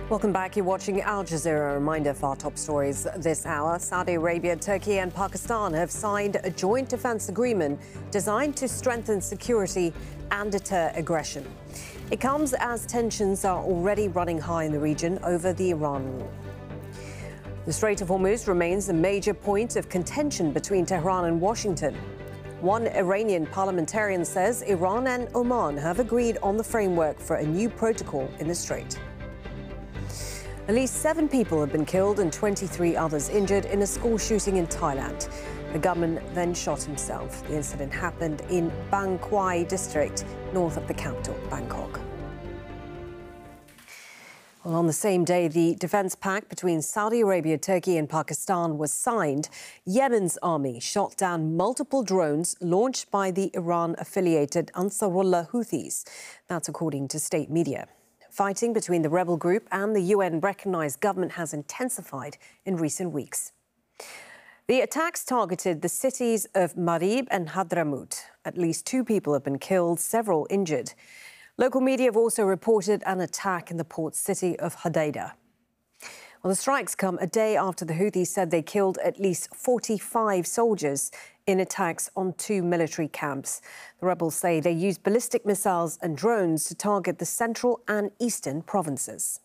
Welcome back. You're watching Al Jazeera. A reminder of our top stories this hour. Saudi Arabia, Turkey and Pakistan have signed a joint defense agreement designed to strengthen security and deter aggression. It comes as tensions are already running high in the region over the Iran war. The Strait of Hormuz remains a major point of contention between Tehran and Washington. One Iranian parliamentarian says Iran and Oman have agreed on the framework for a new protocol in the strait. At least 7 people have been killed and 23 others injured in a school shooting in Thailand. The gunman then shot himself. The incident happened in Bang Kwai district, north of the capital, Bangkok. Well, on the same day, the defense pact between Saudi Arabia, Turkey and Pakistan was signed. Yemen's army shot down multiple drones launched by the Iran-affiliated Ansarullah Houthis. That's according to state media. Fighting between the rebel group and the UN-recognized government has intensified in recent weeks. The attacks targeted the cities of Marib and Hadramaut. At least 2 people have been killed, several injured. Local media have also reported an attack in the port city of Hodeidah. Well, the strikes come a day after the Houthis said they killed at least 45 soldiers in attacks on 2 military camps. The rebels say they used ballistic missiles and drones to target the central and eastern provinces.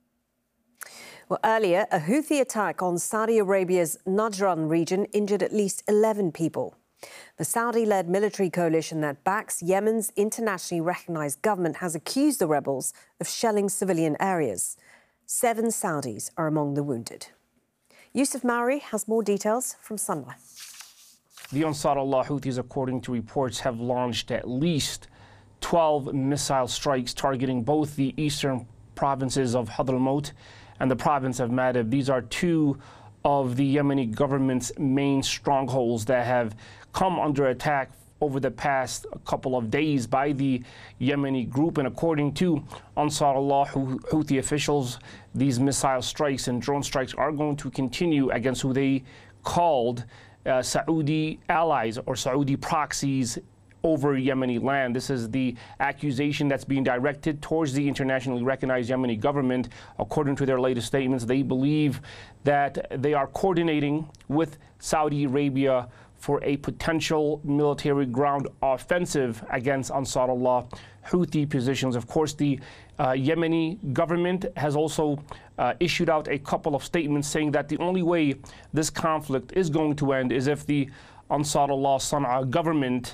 Well, earlier, a Houthi attack on Saudi Arabia's Najran region injured at least 11 people. The Saudi-led military coalition that backs Yemen's internationally recognized government has accused the rebels of shelling civilian areas. 7 Saudis are among the wounded. Yusuf Mauri has more details from Sunday. The Ansarullah Houthis, according to reports, have launched at least 12 missile strikes targeting both the eastern provinces of Hadramaut and the province of Marib. These are 2 of the Yemeni government's main strongholds that have come under attack over the past couple of days by the Yemeni group. And according to Ansarullah Houthi officials, these missile strikes and drone strikes are going to continue against who they called Saudi allies or Saudi proxies over Yemeni land. This is the accusation that's being directed towards the internationally recognized Yemeni government. According to their latest statements, they believe that they are coordinating with Saudi Arabia for a potential military ground offensive against Ansarullah Houthi positions. Of course, the Yemeni government has also issued out a couple of statements saying that the only way this conflict is going to end is if the Ansarullah Sana'a government,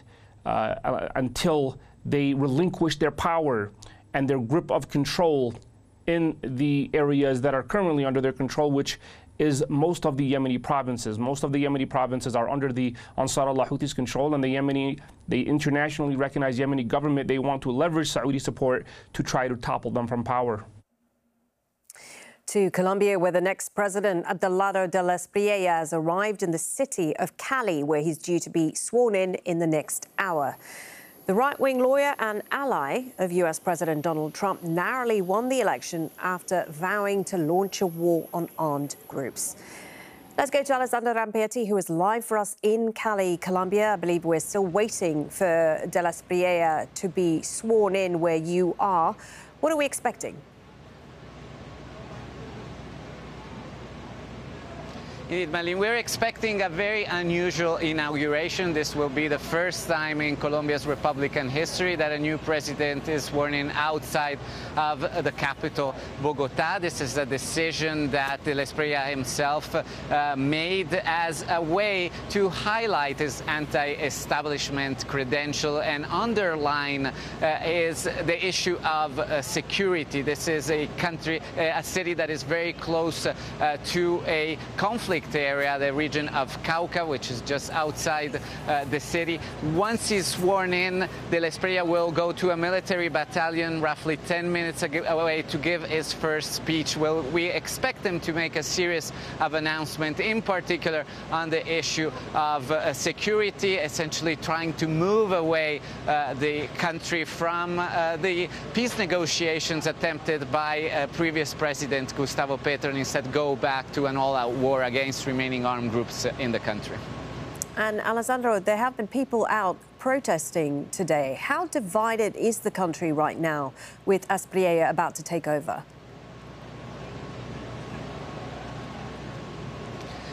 until they relinquish their power and their grip of control in the areas that are currently under their control, which is most of the Yemeni provinces. Most of the Yemeni provinces are under the Ansarullah Houthis' control, and the internationally recognized Yemeni government, they want to leverage Saudi support to try to topple them from power. To Colombia, where the next president, Abelardo del Espriella, has arrived in the city of Cali, where he's due to be sworn in the next hour. The right-wing lawyer and ally of U.S. President Donald Trump narrowly won the election after vowing to launch a war on armed groups. Let's go to Alessandro Rampietti, who is live for us in Cali, Colombia. I believe we're still waiting for del Espriella to be sworn in where you are. What are we expecting? Indeed, Malin, we're expecting a very unusual inauguration. This will be the first time in Colombia's Republican history that a new president is sworn in outside of the capital, Bogota. This is a decision that del Espriella himself made as a way to highlight his anti-establishment credential and underline is the issue of security. This is a city that is very close to a conflict area, the region of Cauca, which is just outside the city. Once he's sworn in, del Espriella will go to a military battalion roughly 10 minutes away to give his first speech. Well, we expect him to make a series of announcements, in particular on the issue of security, essentially trying to move away the country from the peace negotiations attempted by previous President Gustavo Petro, and instead go back to an all-out war against remaining armed groups in the country. And Alessandro, there have been people out protesting today. How divided is the country right now with Espriella about to take over?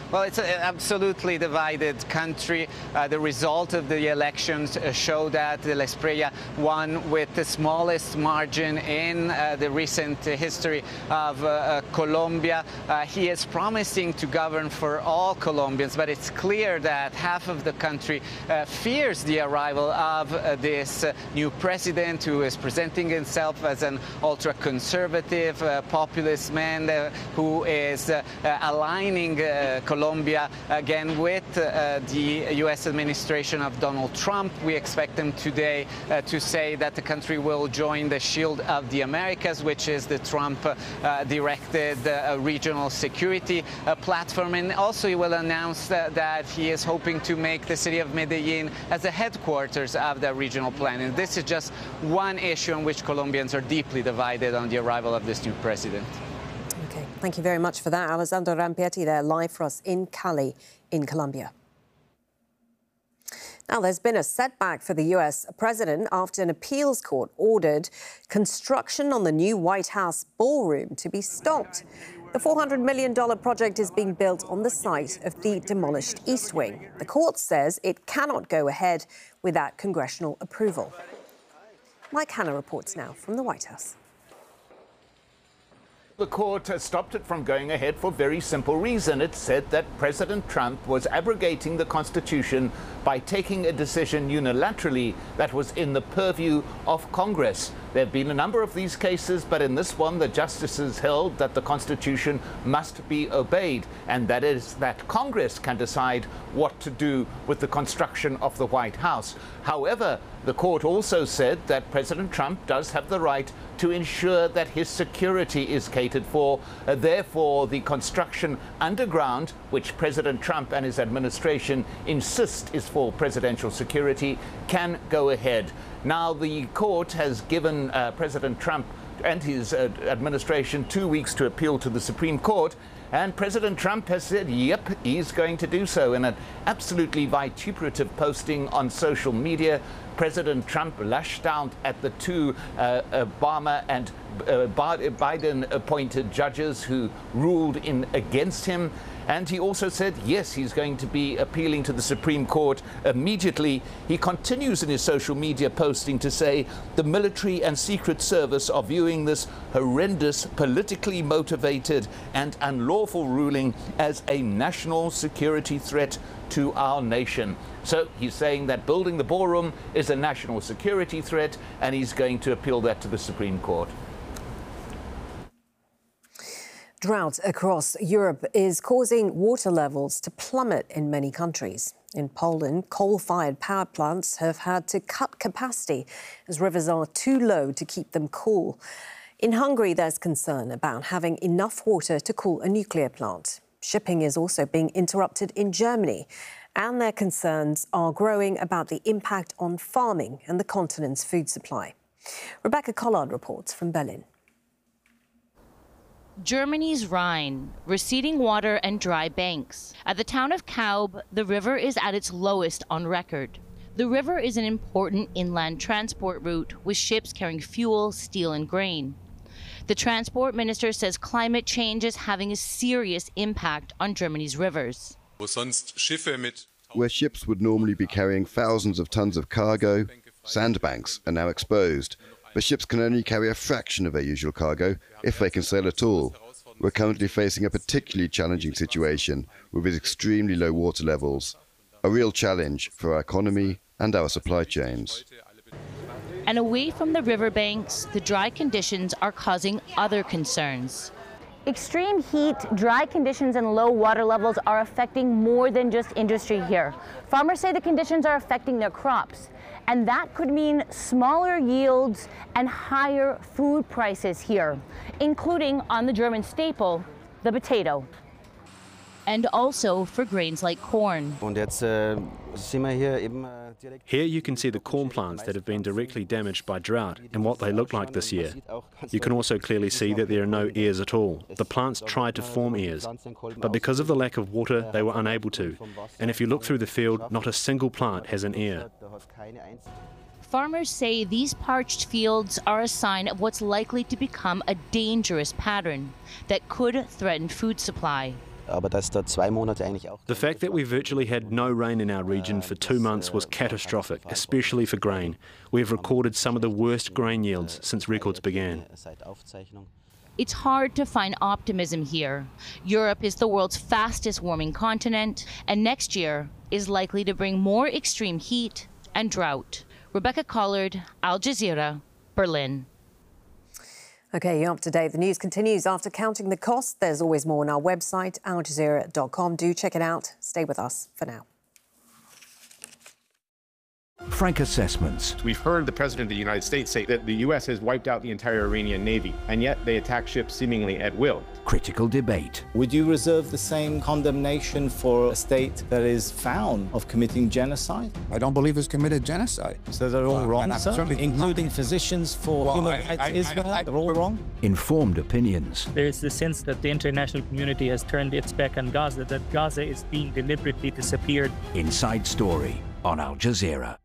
Well, it's an absolutely divided country. The result of the elections show that La Espriella won with the smallest margin in the recent history of Colombia. He is promising to govern for all Colombians, but it's clear that half of the country fears the arrival of this new president, who is presenting himself as an ultra-conservative, populist man who is aligning Colombia again with the U.S. administration of Donald Trump. We expect them today to say that the country will join the Shield of the Americas, which is the Trump-directed regional security platform. And also he will announce that he is hoping to make the city of Medellin as the headquarters of that regional plan. And this is just one issue on which Colombians are deeply divided on the arrival of this new president. OK, thank you very much for that. Alessandro Rampietti there, live for us in Cali, in Colombia. Now, there's been a setback for the US president after an appeals court ordered construction on the new White House ballroom to be stopped. The $400 million project is being built on the site of the demolished East Wing. The court says it cannot go ahead without congressional approval. Mike Hanna reports now from the White House. The court has stopped it from going ahead for a very simple reason. It said that President Trump was abrogating the Constitution by taking a decision unilaterally that was in the purview of Congress. There have been a number of these cases, but in this one, the justices held that the Constitution must be obeyed, and that is that Congress can decide what to do with the construction of the White House. However, the court also said that President Trump does have the right to ensure that his security is catered for. Therefore, the construction underground, which President Trump and his administration insist is for presidential security, can go ahead. Now, the court has given President Trump and his administration 2 weeks to appeal to the Supreme Court. And President Trump has said, yep, he's going to do so. In an absolutely vituperative posting on social media, President Trump lashed out at the two Obama and Biden-appointed judges who ruled in against him. And he also said, yes, he's going to be appealing to the Supreme Court immediately. He continues in his social media posting to say the military and Secret Service are viewing this horrendous, politically motivated and unlawful ruling as a national security threat to our nation. So he's saying that building the ballroom is a national security threat, and he's going to appeal that to the Supreme Court. Drought across Europe is causing water levels to plummet in many countries. In Poland, coal-fired power plants have had to cut capacity as rivers are too low to keep them cool. In Hungary, there's concern about having enough water to cool a nuclear plant. Shipping is also being interrupted in Germany, and their concerns are growing about the impact on farming and the continent's food supply. Rebecca Collard reports from Berlin. Germany's Rhine, receding water and dry banks. At the town of Kaub, the river is at its lowest on record. The river is an important inland transport route with ships carrying fuel, steel and grain. The transport minister says climate change is having a serious impact on Germany's rivers. Where ships would normally be carrying thousands of tons of cargo, sandbanks are now exposed. But ships can only carry a fraction of their usual cargo, if they can sail at all. We're currently facing a particularly challenging situation with its extremely low water levels, a real challenge for our economy and our supply chains. And away from the riverbanks, the dry conditions are causing other concerns. Extreme heat, dry conditions and low water levels are affecting more than just industry here. Farmers say the conditions are affecting their crops. And that could mean smaller yields and higher food prices here, including on the German staple, the potato. And also for grains like corn. Here you can see the corn plants that have been directly damaged by drought and what they look like this year. You can also clearly see that there are no ears at all. The plants tried to form ears, but because of the lack of water, they were unable to. And if you look through the field, not a single plant has an ear. Farmers say these parched fields are a sign of what's likely to become a dangerous pattern that could threaten food supply. The fact that we virtually had no rain in our region for 2 months was catastrophic, especially for grain. We have recorded some of the worst grain yields since records began. It's hard to find optimism here. Europe is the world's fastest warming continent, and next year is likely to bring more extreme heat and drought. Rebecca Collard, Al Jazeera, Berlin. OK, you're up to date. The news continues after counting the cost. There's always more on our website, aljazeera.com. Do check it out. Stay with us for now. Frank Assessments. We've heard the President of the United States say that the U.S. has wiped out the entire Iranian Navy, and yet they attack ships seemingly at will. Critical debate. Would you reserve the same condemnation for a state that is found of committing genocide? I don't believe it's committed genocide. So they're all wrong, sir? Including physicians for human rights Israel? They're all wrong? Informed opinions. There is the sense that the international community has turned its back on Gaza, that Gaza is being deliberately disappeared. Inside Story on Al Jazeera.